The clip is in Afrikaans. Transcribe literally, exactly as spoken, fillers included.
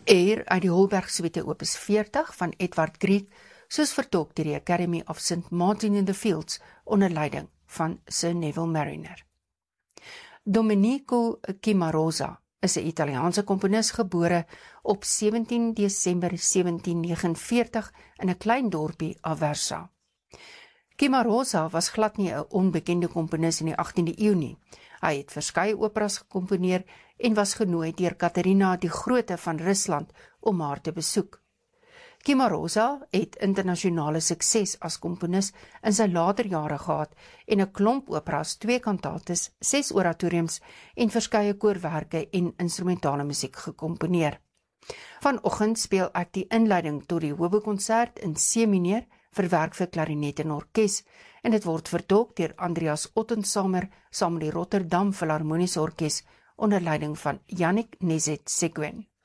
Air uit die Holberg Suite Opus veertig van Edward Grieg, soos vertolk deur die Academy of Saint Martin in the Fields onder leiding van Sir Neville Marriner. Domenico Cimarosa is 'n Italiaanse komponis gebore op sewentien Desember sewentien negenenveertig in 'n klein dorpie Aversa. Cimarosa was glad nie 'n onbekende komponis in die agtiende eeu nie. Hy het verskeie operas gekomponeer en was genooi deur Katarina die Grote van Rusland om haar te besoek. Cimarosa het internasionale sukses as komponis in sy later jare gehad en 'n klomp operas, twee kantates, ses oratoriums en verskeie koorwerke en instrumentale musiek gekomponeer. Vanoggend speel ek die inleiding tot die Hobokonsert in C mineur, verwerk vir klarinet en orkes, en dit word vertolk deur Andreas Ottensamer saam met die Rotterdam Philharmoniese Orkees onder leiding van Yannick Nezet-Seguin.